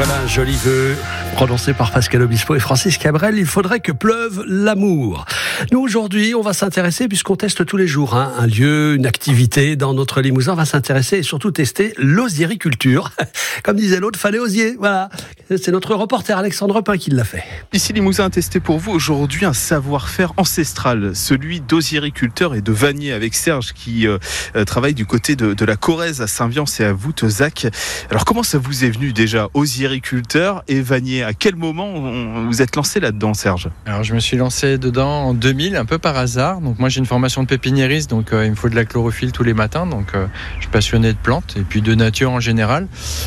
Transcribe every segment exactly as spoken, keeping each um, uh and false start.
Voilà un joli vœu prononcé par Pascal Obispo et Francis Cabrel. Il faudrait que pleuve l'amour. Nous, aujourd'hui, on va s'intéresser, puisqu'on teste tous les jours hein, un lieu, une activité dans notre Limousin. On va s'intéresser et surtout tester l'osiériculture. Comme disait l'autre, fallait osier. Voilà. C'est notre reporter Alexandre Pin qui l'a fait. Ici, Limousin a testé pour vous aujourd'hui un savoir-faire ancestral, celui d'osiériculteur et de vannier, avec Serge qui euh, travaille du côté de, de la Corrèze à Saint-Viance et à Voutzac. Alors, comment ça vous est venu déjà, osiériculteur et vannier? À quel moment on, vous êtes lancé là-dedans, Serge? Alors, je me suis lancé dedans en deux mille, un peu par hasard. Donc, moi, j'ai une formation de pépiniériste, donc euh, il me faut de la chlorophylle tous les matins. Donc, euh, je suis passionné de plantes et puis de nature en général.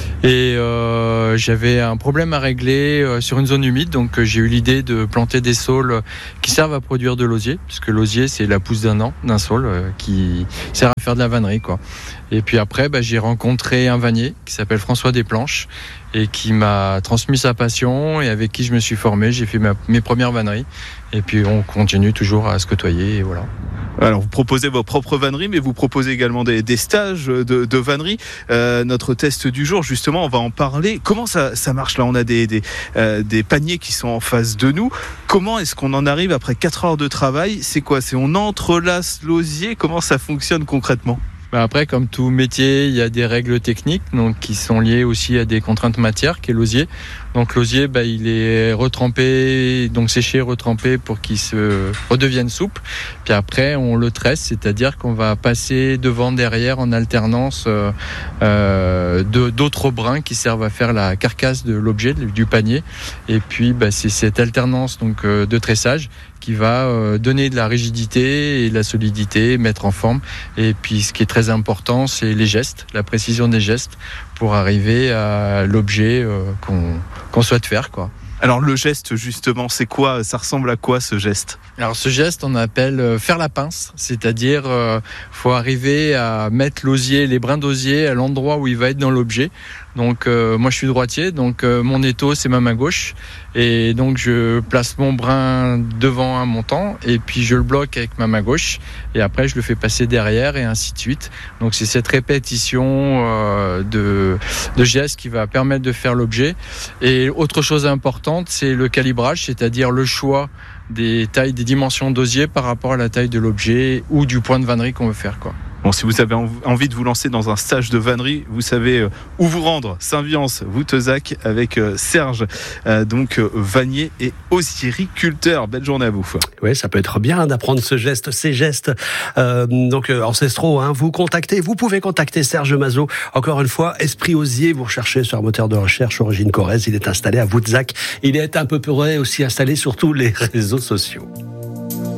Et euh, j'avais un problème à régler euh, sur une zone humide, donc euh, j'ai eu l'idée de planter des saules qui servent à produire de l'osier, puisque l'osier, c'est la pousse d'un an, d'un saule euh, qui sert à faire de la vannerie, quoi. Et puis après, bah, j'ai rencontré un vannier qui s'appelle François Desplanches et qui m'a transmis sa passion et avec qui je me suis formé. J'ai fait ma, mes premières vanneries et puis on continue toujours à se côtoyer et voilà. Alors vous proposez vos propres vanneries, mais vous proposez également des, des stages de, de vannerie. Euh, notre test du jour, justement, on va en parler. Comment ça, ça marche là? On a des, des, euh, des paniers qui sont en face de nous. Comment est-ce qu'on en arrive après quatre heures de travail? C'est quoi? C'est on entrelace l'osier? Comment ça fonctionne concrètement? Après, comme tout métier, il y a des règles techniques donc, qui sont liées aussi à des contraintes matières, qui est l'osier. Donc l'osier, bah, il est retrempé, donc séché, retrempé pour qu'il se redevienne souple. Puis après, on le tresse, c'est-à-dire qu'on va passer devant, derrière, en alternance euh, euh, de, d'autres brins qui servent à faire la carcasse de l'objet, du panier. Et puis, bah, c'est cette alternance donc, euh, de tressage qui va euh, donner de la rigidité et de la solidité, mettre en forme. Et puis, ce qui est très important, c'est les gestes, la précision des gestes pour arriver à l'objet euh, qu'on, qu'on souhaite faire, quoi. Alors le geste justement, c'est quoi? Ça ressemble à quoi ce geste? Alors ce geste, on appelle faire la pince, c'est-à-dire euh, faut arriver à mettre l'osier, les brins d'osier à l'endroit où il va être dans l'objet. Donc euh, moi je suis droitier, donc euh, mon étau c'est ma main gauche et donc je place mon brin devant un montant et puis je le bloque avec ma main gauche et après je le fais passer derrière et ainsi de suite. Donc c'est cette répétition euh, de, de gestes qui va permettre de faire l'objet. Et autre chose importante, c'est le calibrage, c'est-à-dire le choix des tailles, des dimensions d'osier par rapport à la taille de l'objet ou du point de vannerie qu'on veut faire, quoi. Bon, si vous avez envie de vous lancer dans un stage de vannerie, vous savez où vous rendre. Saint-Viance, Voutzac, avec Serge, euh, donc vannier et osiériculteur. Belle journée à vous. Oui, ça peut être bien d'apprendre ce geste, ces gestes euh, donc euh, ancestraux. Hein. Vous contactez, vous pouvez contacter Serge Mazot. Encore une fois, Esprit Osier, vous recherchez sur un moteur de recherche Origine Corrèze. Il est installé à Voutzac. Il est un peu près aussi installé sur tous les réseaux sociaux.